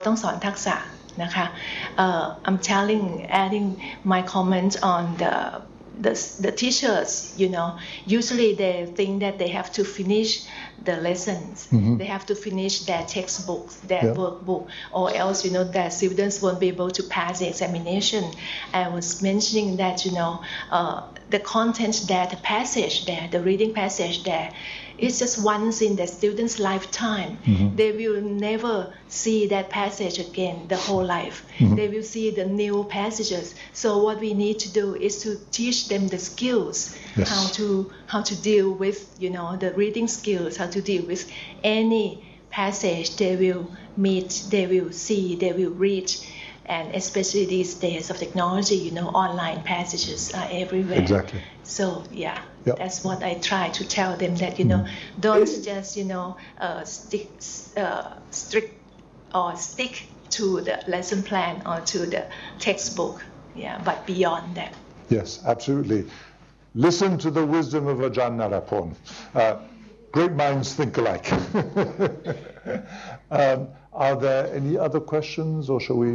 ต้องสอนทักษะนะคะ I'm adding my comments on the teachers, usually they think that they have to finish the lessons, they have to finish their textbooks, their workbook, or else, their students won't be able to pass the examination. I was mentioning that, the content there, the passage there, the reading passage there, it's just once in the student's lifetime. They will never see that passage again the whole life. They will see the new passages. So what we need to do is to teach them the skills, how to deal with, the reading skills, how to deal with any passage they will meet, they will see, they will read. And especially these days of technology, online passages are everywhere. Exactly. So that's what I try to tell them, that don't just stick to the lesson plan or to the textbook, but beyond that. Yes, absolutely. Listen to the wisdom of Ajahn Narapon. Great minds think alike. Are there any other questions, or shall we?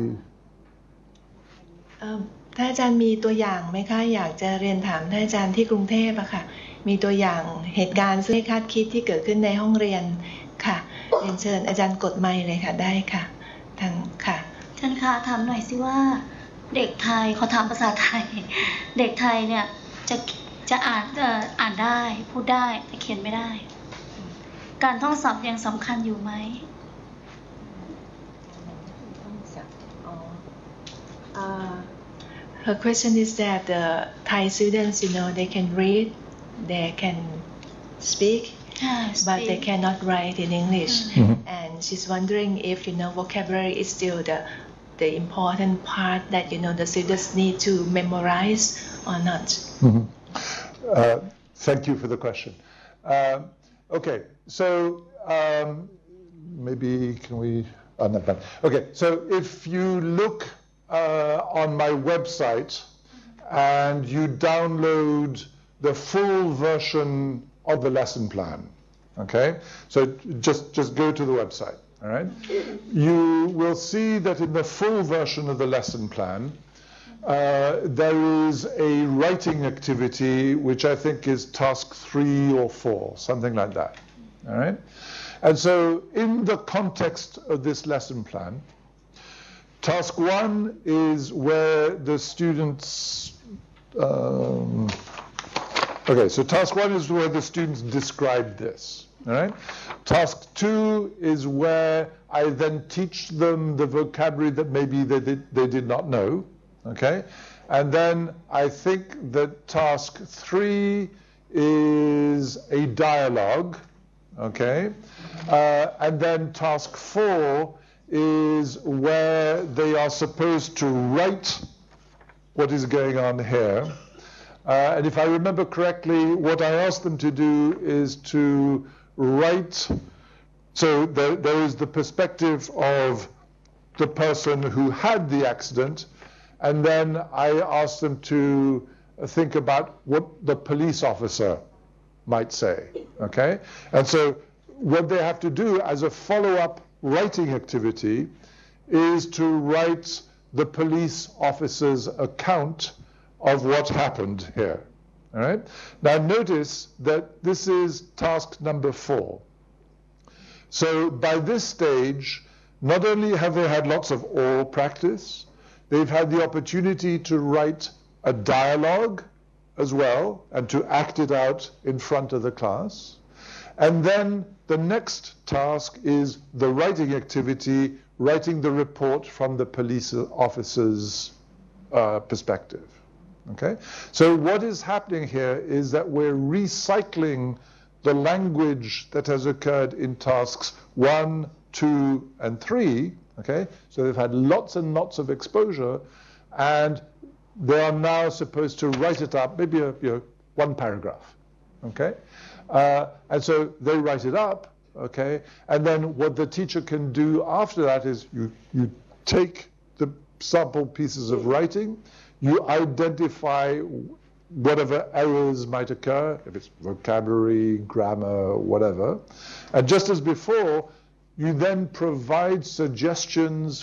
ท่านอาจารย์มีตัวอย่างไหมคะอยากจะเรียนถามท่านอาจารย์ที่กรุงเทพอะค่ะมีตัวอย่างเหตุการณ์ซึ่งไม่คาดคิดที่เกิดขึ้นในห้องเรียนค่ะเรียนเชิญอาจารย์กดไมค์เลยค่ะได้ค่ะทางค่ะท่านคะถามหน่อยสิว่าเด็กไทยเขาถามภาษาไทยเด็กไทยเนี่ยจะอ่านได้พูดได้แต่เขียนไม่ได้การท่องศัพท์ยังสำคัญอยู่ไหม Her question is that the Thai students, they can read, they can speak, but they cannot write in English. And she's wondering if, vocabulary is still the important part that, the students need to memorize or not. Thank you for the question. Okay, so maybe can we... Okay, so if you look on my website and you download the full version of the lesson plan, okay? So just go to the website, all right? You will see that in the full version of the lesson plan, there is a writing activity which I think is task 3 or 4, something like that, all right? And so in the context of this lesson plan, task 1 is where the students, okay, so task 1 is where the students describe this, all right? Task 2 is where I then teach them the vocabulary that maybe they did not know, okay? And then I think that task 3 is a dialogue, okay? And then task 4 is where they are supposed to write what is going on here. And if I remember correctly, what I asked them to do is to write, so there is the perspective of the person who had the accident, and then I asked them to think about what the police officer might say, okay? And so what they have to do as a follow-up writing activity is to write the police officer's account of what happened here, all right? Now notice that this is task number 4. So by this stage, not only have they had lots of oral practice, they've had the opportunity to write a dialogue as well and to act it out in front of the class. And then the next task is the writing activity, writing the report from the police officer's perspective, okay? So what is happening here is that we're recycling the language that has occurred in tasks 1, 2, and 3, okay? So they've had lots and lots of exposure, and they are now supposed to write it up, maybe one paragraph, okay? And so they write it up, okay? And then what the teacher can do after that is you take the sample pieces of writing, you identify whatever errors might occur, if it's vocabulary, grammar, whatever. And just as before, you then provide suggestions